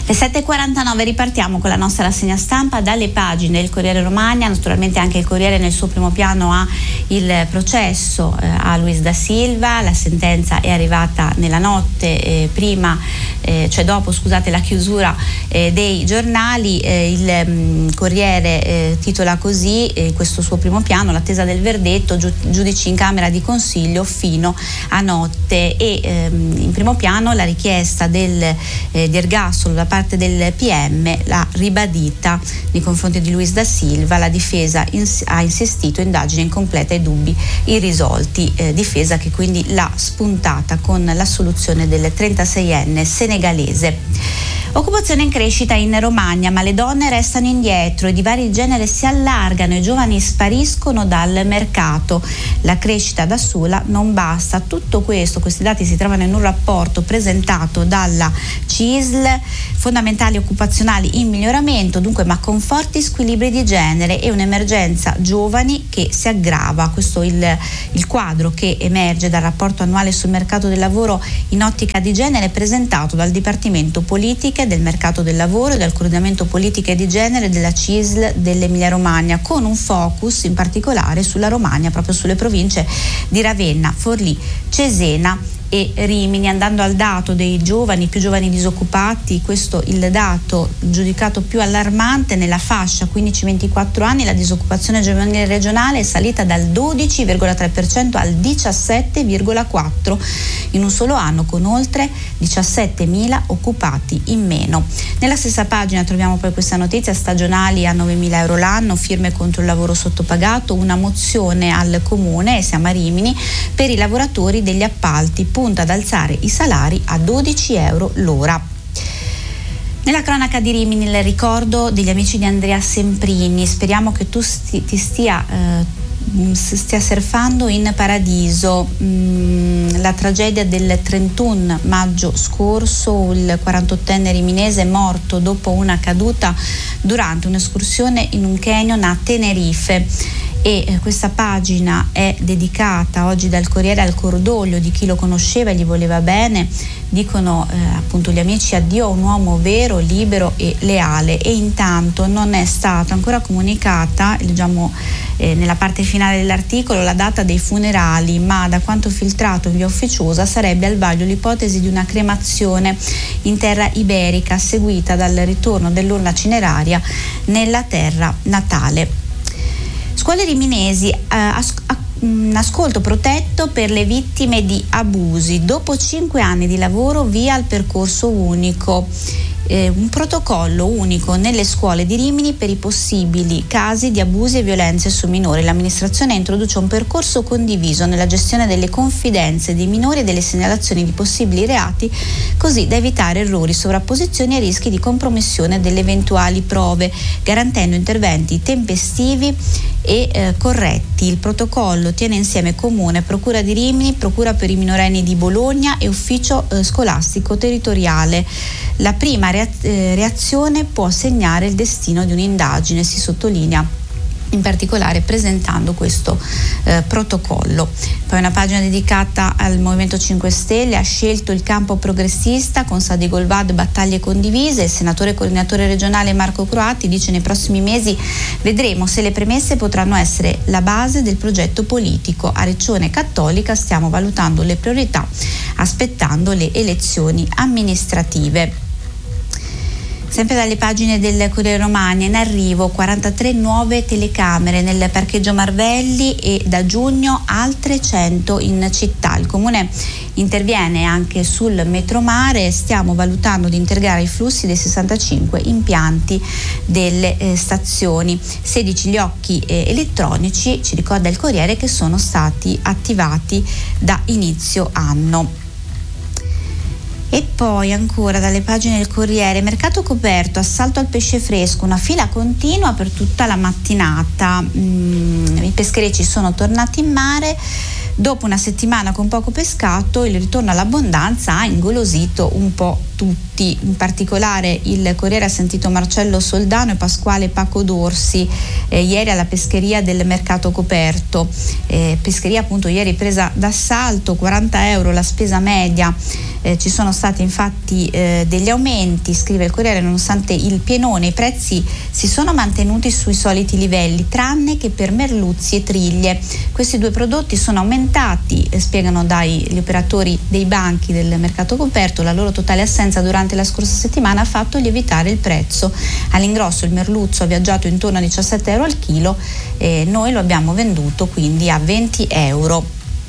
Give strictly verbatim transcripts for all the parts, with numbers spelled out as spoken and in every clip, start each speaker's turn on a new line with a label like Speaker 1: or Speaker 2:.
Speaker 1: Le sette e quarantanove, ripartiamo con la nostra rassegna stampa dalle pagine del Corriere Romagna. Naturalmente anche il Corriere nel suo primo piano ha il processo eh, a Luis da Silva. La sentenza è arrivata nella notte eh, prima, eh, cioè dopo scusate la chiusura eh, dei giornali. Eh, il mh, Corriere eh, titola così eh, questo suo primo piano: l'attesa del verdetto, giu- giudici in Camera di Consiglio fino a notte. E ehm, in primo piano la richiesta del, eh, di ergastolo da parte del P M, l'ha ribadita nei confronti di Luis da Silva. La difesa ins- ha insistito, indagine incompleta e dubbi irrisolti, eh, difesa che quindi l'ha spuntata con l'assoluzione del trentaseienne senegalese. Occupazione in crescita in Romagna, ma le donne restano indietro, i divari di genere si allargano, i giovani spariscono dal mercato. La crescita da sola non basta. Tutto questo, questi dati si trovano in un rapporto presentato dalla C I S L, fondamentali occupazionali in miglioramento, dunque, ma con forti squilibri di genere e un'emergenza giovani che si aggrava. Questo è il, il quadro che emerge dal rapporto annuale sul mercato del lavoro in ottica di genere presentato dal Dipartimento Politiche del Mercato del Lavoro e dal Coordinamento Politiche di Genere della C I S L dell'Emilia Romagna, con un focus in particolare sulla Romagna, proprio sulle province di Ravenna, Forlì, Cesena e Rimini. Andando al dato dei giovani, più giovani disoccupati, questo il dato giudicato più allarmante: nella fascia quindici ventiquattro anni la disoccupazione giovanile regionale è salita dal dodici virgola tre per cento al diciassette virgola quattro per cento in un solo anno, con oltre diciassettemila occupati in meno. Nella stessa pagina troviamo poi questa notizia: stagionali a novemila euro l'anno, firme contro il lavoro sottopagato, una mozione al comune, e siamo a Rimini, per i lavoratori degli appalti, punta ad alzare i salari a dodici euro l'ora. Nella cronaca di Rimini il ricordo degli amici di Andrea Semprini. Speriamo che tu sti, ti stia eh, stia surfando in paradiso. Mm, la tragedia del trentuno maggio scorso, il quarantottenne riminese è morto dopo una caduta durante un'escursione in un canyon a Tenerife. E eh, questa pagina è dedicata oggi dal Corriere al cordoglio di chi lo conosceva e gli voleva bene. Dicono eh, appunto gli amici: addio a un uomo vero, libero e leale. E intanto non è stata ancora comunicata, leggiamo eh, nella parte finale dell'articolo, la data dei funerali, ma da quanto filtrato in via ufficiosa sarebbe al vaglio l'ipotesi di una cremazione in terra iberica, seguita dal ritorno dell'urna cineraria nella terra natale. Scuole riminesi, eh, as- a- mh, ascolto protetto per le vittime di abusi. Dopo cinque anni di lavoro, via al percorso unico. Eh, un protocollo unico nelle scuole di Rimini per i possibili casi di abusi e violenze su minori. L'amministrazione introduce un percorso condiviso nella gestione delle confidenze dei minori e delle segnalazioni di possibili reati, così da evitare errori, sovrapposizioni e rischi di compromissione delle eventuali prove, garantendo interventi tempestivi e eh, corretti. Il protocollo tiene insieme Comune, Procura di Rimini, Procura per i minorenni di Bologna e Ufficio eh, scolastico territoriale. La prima reazione può segnare il destino di un'indagine, si sottolinea in particolare presentando questo eh, protocollo. Poi una pagina dedicata al Movimento cinque Stelle: ha scelto il campo progressista con Sadi Golbad, battaglie condivise. Il senatore coordinatore regionale Marco Croatti dice: nei prossimi mesi vedremo se le premesse potranno essere la base del progetto politico. A Reccione Cattolica stiamo valutando le priorità aspettando le elezioni amministrative. Sempre dalle pagine del Corriere Romagna: in arrivo quarantatré nuove telecamere nel parcheggio Marvelli e da giugno altre cento in città. Il Comune interviene anche sul metromare: stiamo valutando di integrare i flussi dei sessantacinque impianti delle eh, stazioni. sedici gli occhi eh, elettronici, ci ricorda il Corriere, che sono stati attivati da inizio anno. E poi ancora dalle pagine del Corriere: mercato coperto, assalto al pesce fresco, una fila continua per tutta la mattinata. Mm, i pescherecci sono tornati in mare, Dopo una settimana con poco pescato, il ritorno all'abbondanza ha ingolosito un po' tutti, in particolare il Corriere ha sentito Marcello Soldano e Pasquale Paco Dorsi eh, ieri alla pescheria del mercato coperto, eh, pescheria appunto ieri presa d'assalto, quaranta euro la spesa media, eh, ci sono stati infatti eh, degli aumenti, scrive il Corriere, nonostante il pienone i prezzi si sono mantenuti sui soliti livelli, tranne che per merluzzi e triglie. Questi due prodotti sono aumentati, eh, spiegano dai gli operatori dei banchi del mercato coperto, la loro totale assenza durante la scorsa settimana ha fatto lievitare il prezzo. All'ingrosso il merluzzo ha viaggiato intorno a diciassette euro al chilo e noi lo abbiamo venduto quindi a venti euro.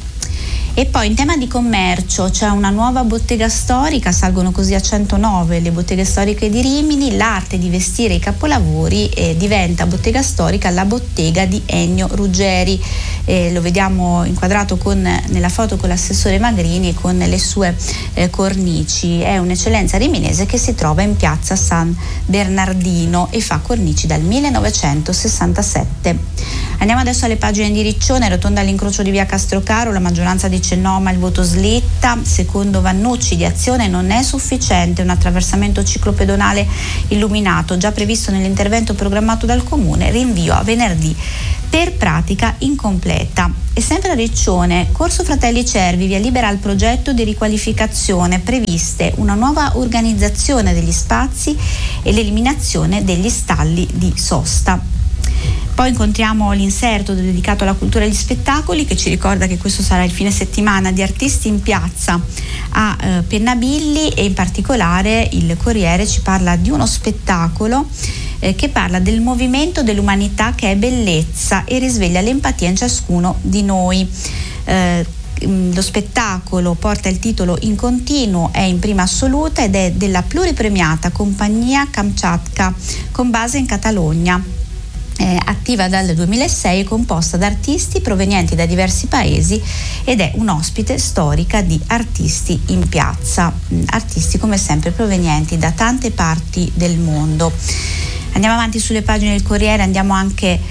Speaker 1: E poi in tema di commercio c'è una nuova bottega storica, salgono così a centonove le botteghe storiche di Rimini, l'arte di vestire i capolavori eh, diventa bottega storica la bottega di Ennio Ruggeri, eh, lo vediamo inquadrato con, nella foto con l'assessore Magrini con le sue eh, cornici, è un'eccellenza riminese che si trova in piazza San Bernardino e fa cornici dal millenovecentosessantasette. Andiamo adesso alle pagine di Riccione, rotonda all'incrocio di via Castrocaro, la maggioranza dice no ma il voto slitta, secondo Vannucci di Azione non è sufficiente un attraversamento ciclopedonale illuminato già previsto nell'intervento programmato dal Comune, rinvio a venerdì per pratica incompleta. E sempre a Riccione, Corso Fratelli Cervi via libera al progetto di riqualificazione, previste una nuova organizzazione degli spazi e l'eliminazione degli stalli di sosta. Poi incontriamo l'inserto dedicato alla cultura e agli spettacoli che ci ricorda che questo sarà il fine settimana di Artisti in Piazza a eh, Pennabilli e in particolare il Corriere ci parla di uno spettacolo eh, che parla del movimento dell'umanità che è bellezza e risveglia l'empatia in ciascuno di noi. Eh, Lo spettacolo porta il titolo In continuo, è in prima assoluta ed è della pluripremiata compagnia Kamchatka con base in Catalogna. Eh, attiva dal duemilasei e composta da artisti provenienti da diversi paesi ed è un ospite storica di Artisti in Piazza, artisti come sempre provenienti da tante parti del mondo. Andiamo avanti sulle pagine del Corriere, andiamo anche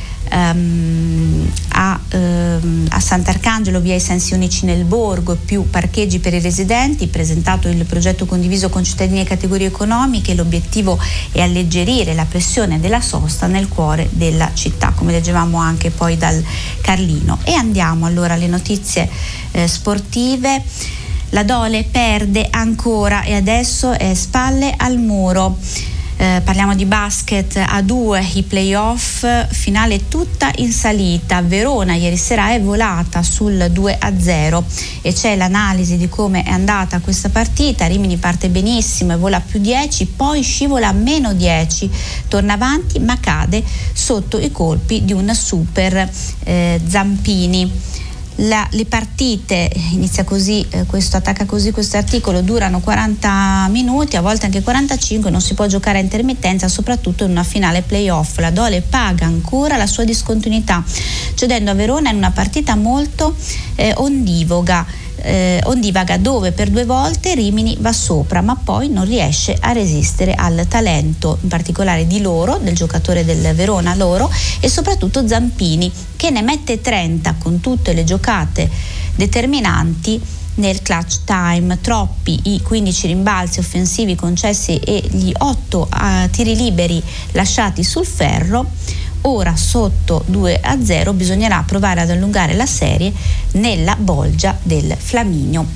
Speaker 1: Um, a, um, a Sant'Arcangelo, via i sensi unici nel borgo, più parcheggi per i residenti, presentato il progetto condiviso con cittadini e categorie economiche, l'obiettivo è alleggerire la pressione della sosta nel cuore della città, come leggevamo anche poi dal Carlino. E andiamo allora alle notizie eh, sportive. La Dole perde ancora e adesso è spalle al muro. Eh, parliamo di basket a due, i playoff, finale tutta in salita. Verona ieri sera è volata sul due a zero e c'è l'analisi di come è andata questa partita. Rimini parte benissimo e vola più dieci, poi scivola a meno dieci, torna avanti ma cade sotto i colpi di un super eh, Zampini. La, le partite, inizia così, eh, questo attacca così questo articolo, durano quaranta minuti, a volte anche quarantacinque, non si può giocare a intermittenza, soprattutto in una finale playoff. La Dole paga ancora la sua discontinuità, cedendo a Verona in una partita molto eh, ondivoga. Eh, ondivaga dove per due volte Rimini va sopra ma poi non riesce a resistere al talento in particolare di Loro, del giocatore del Verona Loro, e soprattutto Zampini che ne mette trenta con tutte le giocate determinanti nel clutch time. Troppi i quindici rimbalzi offensivi concessi e gli otto uh, tiri liberi lasciati sul ferro. Ora sotto due a zero bisognerà provare ad allungare la serie nella bolgia del Flaminio.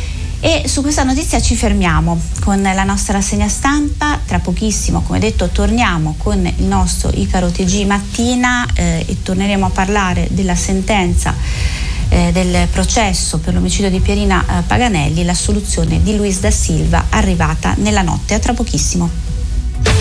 Speaker 1: E su questa notizia ci fermiamo con la nostra rassegna stampa. Tra pochissimo, come detto, torniamo con il nostro Icaro T G mattina eh, e torneremo a parlare della sentenza eh, del processo per l'omicidio di Pierina eh, Paganelli, la soluzione di Luis da Silva arrivata nella notte. A tra pochissimo.